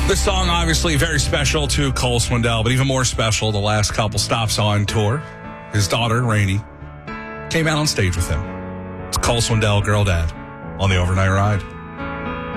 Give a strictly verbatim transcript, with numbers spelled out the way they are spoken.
This song, obviously, very special to Cole Swindell, but even more special, the last couple stops on tour. His daughter, Rainey, came out on stage with him. It's Cole Swindell, Girl Dad, on the Overnight Ride.